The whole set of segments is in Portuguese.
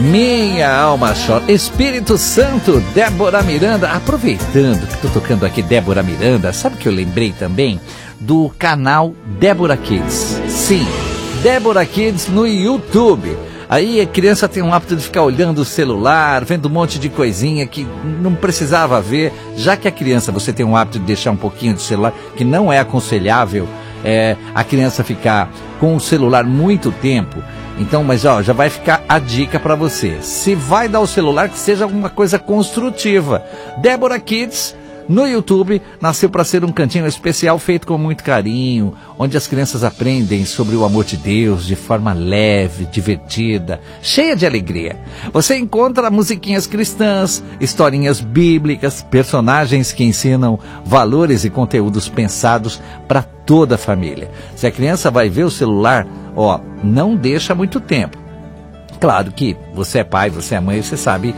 Minha alma chora. Espírito Santo, Débora Miranda. Aproveitando que estou tocando aqui Débora Miranda, sabe que eu lembrei também do canal Débora Kids. Sim, Débora Kids no YouTube. Aí a criança tem um hábito de ficar olhando o celular, vendo um monte de coisinha que não precisava ver. Já que a criança, você tem um hábito de deixar um pouquinho de celular, que não é aconselhável a criança ficar com o celular muito tempo. Então, mas já vai ficar a dica para você. Se vai dar o celular, que seja alguma coisa construtiva. Débora Kids no YouTube nasceu para ser um cantinho especial feito com muito carinho, onde as crianças aprendem sobre o amor de Deus de forma leve, divertida, cheia de alegria. Você encontra musiquinhas cristãs, historinhas bíblicas, personagens que ensinam valores e conteúdos pensados para toda a família. Se a criança vai ver o celular, não deixa muito tempo. Claro que você é pai, você é mãe, você sabe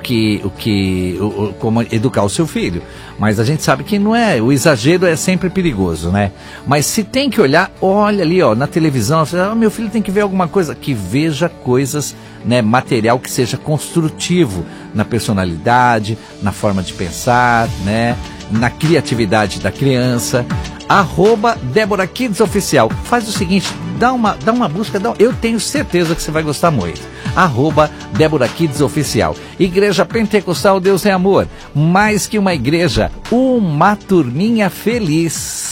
como educar o seu filho. Mas a gente sabe que não é, o exagero é sempre perigoso, né? Mas se tem que olhar, olha ali, na televisão, meu filho tem que ver alguma coisa, que veja coisas, né, material que seja construtivo na personalidade, na forma de pensar, né, na criatividade da criança. @Débora Kids Oficial. Faz o seguinte, dá uma busca, eu tenho certeza que você vai gostar muito. @Débora Kids Oficial. Igreja Pentecostal Deus é Amor. Mais que uma igreja, uma turminha feliz.